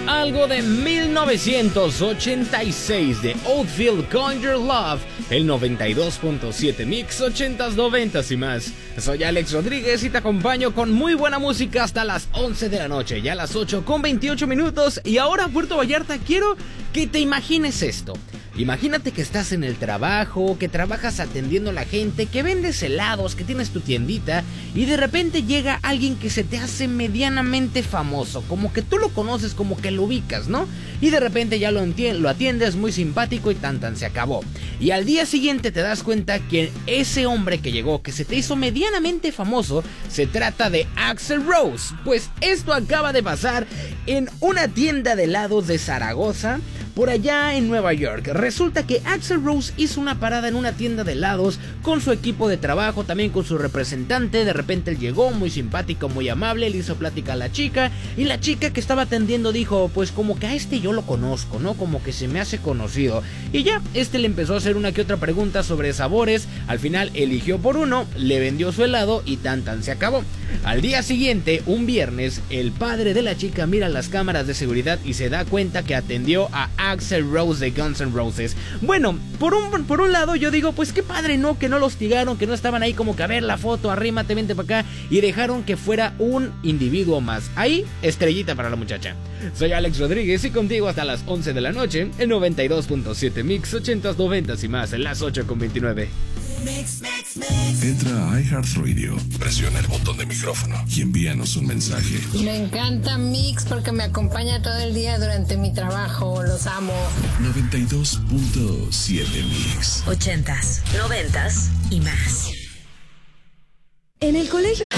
algo de 1986 de Oldfield Conjure Love, el 92.7 Mix 80s, 90s y más. Soy Alex Rodríguez y te acompaño con muy buena música hasta las 11 de la noche, ya las 8:28. Y ahora, Puerto Vallarta, quiero que te imagines esto. Imagínate que estás en el trabajo, que trabajas atendiendo a la gente, que vendes helados, que tienes tu tiendita y de repente llega alguien que se te hace medianamente famoso, como que tú lo conoces, como que lo ubicas, ¿no? Y de repente ya lo atiendes, muy simpático y tan se acabó. Y al día siguiente te das cuenta que ese hombre que llegó, que se te hizo medianamente famoso, se trata de Axl Rose. Pues esto acaba de pasar en una tienda de helados de Zaragoza, por allá en Nueva York. Resulta que Axl Rose hizo una parada en una tienda de helados con su equipo de trabajo, también con su representante. De repente él llegó, muy simpático, muy amable, le hizo plática a la chica, y la chica que estaba atendiendo dijo, pues como que a este yo lo conozco, ¿no? Como que se me hace conocido. Y ya, le empezó a hacer una que otra pregunta sobre sabores. Al final eligió por uno, le vendió su helado y tan se acabó. Al día siguiente, un viernes, el padre de la chica mira las cámaras de seguridad y se da cuenta que atendió a Axl Rose de Guns N' Roses. Bueno, por un lado yo digo, pues qué padre, ¿no? Que no lo hostigaron, que no estaban ahí como que a ver la foto, arrímate, vente para acá, y dejaron que fuera un individuo más. Ahí, estrellita para la muchacha. Soy Alex Rodríguez y contigo hasta las 11 de la noche, el 92.7 Mix 80s, 90s y más, en las 8:29. Entra a iHeartRadio, presiona el botón de micrófono y envíanos un mensaje. Me encanta Mix porque me acompaña todo el día durante mi trabajo, los amo. 92.7 Mix 80s, 90s y más. En el colegio